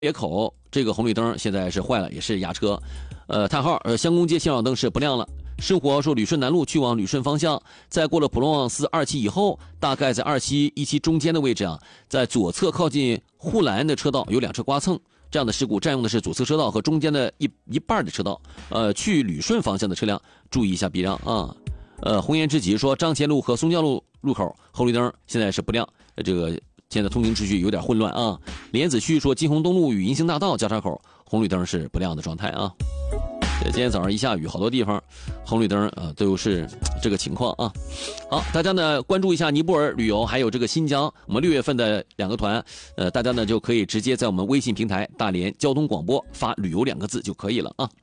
别口这个红绿灯现在是坏了，也是压车。叹号，襄公街信号灯是不亮了。生活说旅顺南路去往旅顺方向，在过了普罗旺斯2期以后，大概在2期1期中间的位置啊，在左侧靠近护栏的车道有2车刮蹭，这样的事故占用的是左侧车道和中间的一半的车道。去旅顺方向的车辆注意一下避让啊。红颜知己说张前路和松江路路口红绿灯现在是不亮，这个现在通行秩序有点混乱啊。莲子旭说金虹东路与银星大道交叉口红绿灯是不亮的状态啊。今天早上一下雨，好多地方红绿灯都是这个情况啊。好，大家呢关注一下尼泊尔旅游，还有这个新疆，我们6月份的2个团，大家呢就可以直接在我们微信平台大连交通广播发旅游2个字就可以了啊。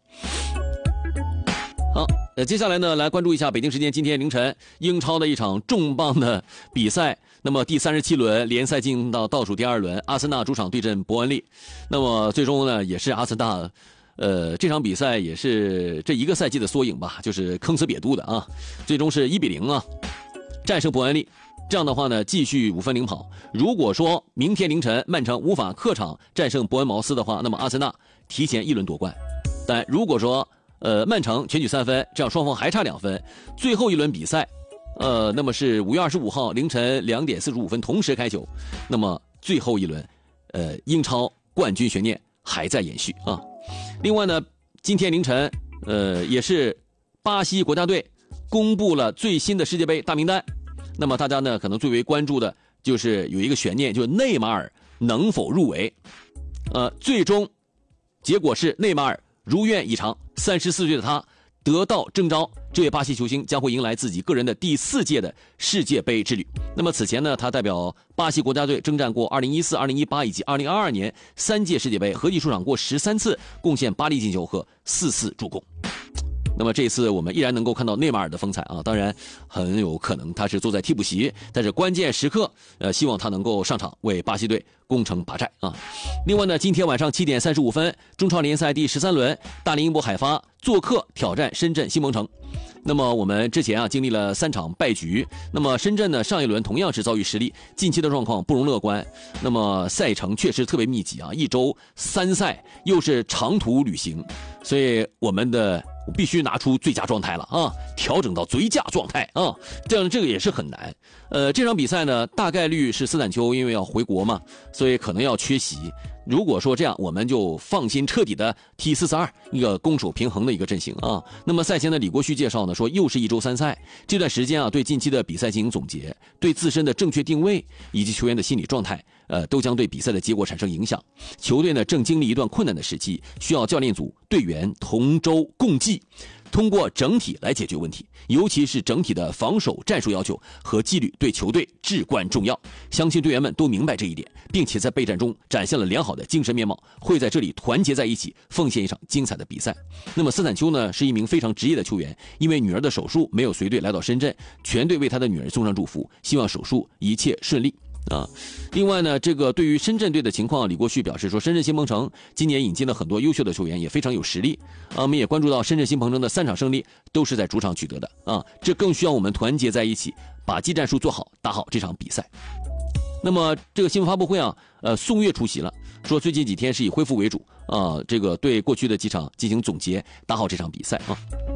好，接下来呢来关注一下北京时间今天凌晨英超的一场重磅的比赛。那么第37轮联赛进行到倒数第2轮，阿森纳主场对阵伯恩利。那么最终呢也是阿森纳。这场比赛也是这一个赛季的缩影吧，就是坑死瘪肚的啊，最终是1-0啊，战胜伯恩利。这样的话呢，继续5分领跑。如果说明天凌晨曼城无法客场战胜伯恩茅斯的话，那么阿森纳提前1轮夺冠。但如果说曼城全取3分，这样双方还差2分，最后一轮比赛，那么是5月25号凌晨2点45分同时开球，那么最后一轮，英超冠军悬念还在延续啊。另外呢，今天凌晨，也是巴西国家队公布了最新的世界杯大名单。那么大家呢，可能最为关注的就是有一个悬念，就是内马尔能否入围。最终结果是内马尔如愿以偿，34岁的他得到征召，这位巴西球星将会迎来自己个人的第4届的世界杯之旅。那么此前呢，他代表巴西国家队征战过2014、2018以及2022年3届世界杯，合计出场过13次，贡献8粒进球和4次助攻。那么这次我们依然能够看到内马尔的风采啊，当然很有可能他是坐在替补席，但是关键时刻，希望他能够上场为巴西队攻城拔寨啊。另外呢，今天晚上7点35分，中超联赛第13轮，大连英博海发做客挑战深圳新鹏城。那么我们之前经历了3场败局，那么深圳呢上一轮同样是遭遇失利，近期的状况不容乐观。那么赛程确实特别密集啊，1周3赛，又是长途旅行，所以我们必须拿出最佳状态了啊，调整到最佳状态啊，这个也是很难。这场比赛呢，大概率是斯坦丘因为要回国嘛，所以可能要缺席。如果说这样，我们就放心彻底的踢4-4-2，一个攻守平衡的一个阵型啊。那么赛前的李国旭介绍呢，说又是1周3赛，这段时间对近期的比赛进行总结，对自身的正确定位以及球员的心理状态，都将对比赛的结果产生影响。球队呢正经历一段困难的时期，需要教练组队员同舟共济，通过整体来解决问题，尤其是整体的防守战术要求和纪律对球队至关重要。相信队员们都明白这一点，并且在备战中展现了良好的精神面貌，会在这里团结在一起，奉献一场精彩的比赛。那么斯坦丘呢，是一名非常职业的球员，因为女儿的手术没有随队来到深圳，全队为他的女儿送上祝福，希望手术一切顺利。另外呢，这个对于深圳队的情况，李国旭表示说，深圳新鹏城今年引进了很多优秀的球员，也非常有实力我们也关注到深圳新鹏城的3场胜利都是在主场取得的这更需要我们团结在一起，把技战术做好，打好这场比赛。那么这个新闻发布会宋岳出席了，说最近几天是以恢复为主这个对过去的几场进行总结，打好这场比赛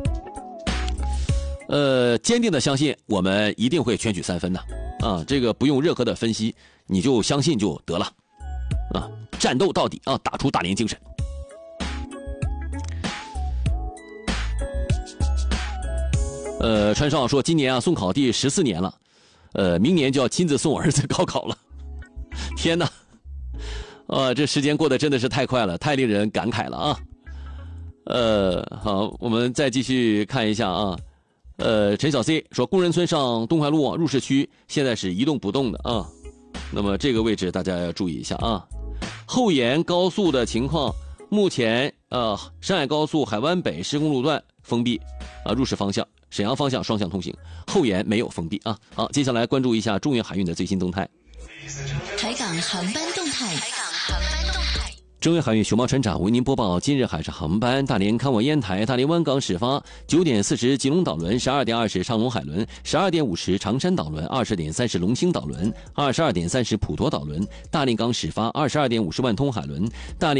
坚定的相信我们一定会全取3分的这个不用任何的分析，你就相信就得了战斗到底打出大连精神。川少说今年送考第14年了，明年就要亲自送儿子高考了。天哪这时间过得真的是太快了，太令人感慨了好，我们再继续看一下陈小 C 说工人村上东淮路入市区现在是一动不动的那么这个位置大家要注意一下后沿高速的情况，目前山海高速海湾北施工路段封闭入市方向，沈阳方向双向通行，后沿没有封闭好，接下来关注一下中远海运的最新动态。 海港航班动态。 中远海运熊猫船长为您播报今日海上航班：大连康沃烟台、大连湾港始发9点40吉隆岛轮，12点20长隆海轮，12点50长山岛轮，20点30龙兴岛轮，22点30普陀岛轮，大连港始发22点50万通海轮，大连